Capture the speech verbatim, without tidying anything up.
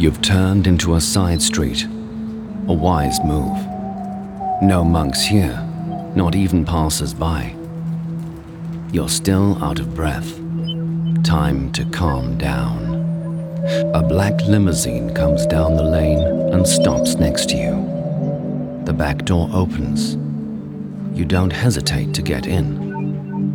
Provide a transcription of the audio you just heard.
You've turned into a side street. A wise move. No monks here, not even passers-by. You're still out of breath. Time to calm down. A black limousine comes down the lane and stops next to you. The back door opens. You don't hesitate to get in.